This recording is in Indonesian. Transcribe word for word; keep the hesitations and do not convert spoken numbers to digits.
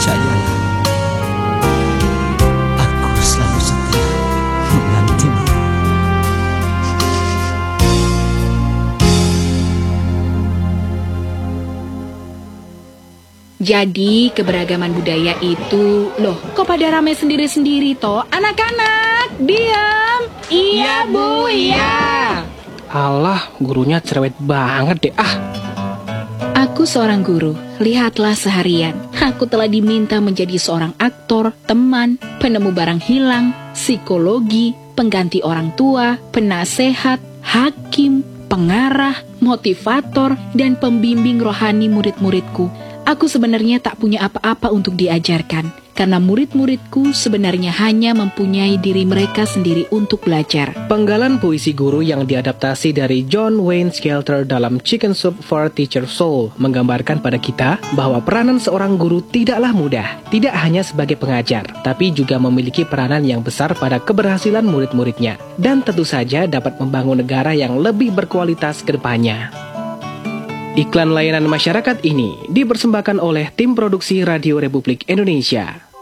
Percayalah, aku selalu setia menantimu. Jadi keberagaman budaya itu, loh kok pada ramai sendiri-sendiri toh? Anak-anak, diam. Iya bu, iya. Alah, gurunya cerewet banget deh ah. Aku seorang guru, lihatlah seharian. Aku telah diminta menjadi seorang aktor, teman, penemu barang hilang, psikologi, pengganti orang tua, penasehat, hakim, pengarah, motivator, dan pembimbing rohani murid-muridku. Aku sebenarnya tak punya apa-apa untuk diajarkan, karena murid-muridku sebenarnya hanya mempunyai diri mereka sendiri untuk belajar. Penggalan puisi guru yang diadaptasi dari John Wayne Skelter dalam Chicken Soup for Teacher Soul menggambarkan pada kita bahwa peranan seorang guru tidaklah mudah, tidak hanya sebagai pengajar, tapi juga memiliki peranan yang besar pada keberhasilan murid-muridnya, dan tentu saja dapat membangun negara yang lebih berkualitas ke depannya. Iklan layanan masyarakat ini dipersembahkan oleh tim produksi Radio Republik Indonesia.